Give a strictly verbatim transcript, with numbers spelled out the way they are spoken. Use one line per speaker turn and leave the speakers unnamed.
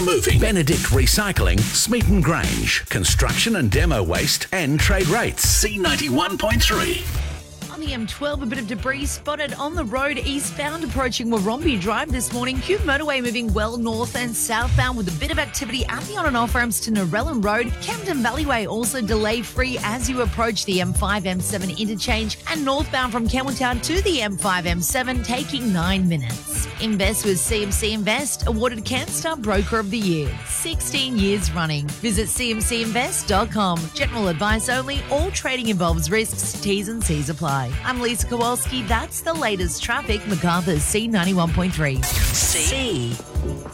Moving. Benedict Recycling, Smeaton Grange. Construction and demo waste and trade rates. C ninety-one point three.
On the M twelve, a bit of debris spotted on the road eastbound approaching Warumbi Drive this morning. Cube Motorway moving well north and southbound with a bit of activity at the on and off ramps to Narellan Road. Camden Valleyway also delay free as you approach the M five M seven interchange, and northbound from Campbelltown to the M five M seven taking nine minutes. Invest with C M C Invest, awarded CanStar Broker of the Year, sixteen years running. Visit c m c invest dot com. General advice only. All trading involves risks. T's and C's apply. I'm Lisa Kowalski. That's the latest traffic. MacArthur's C ninety-one point three.
C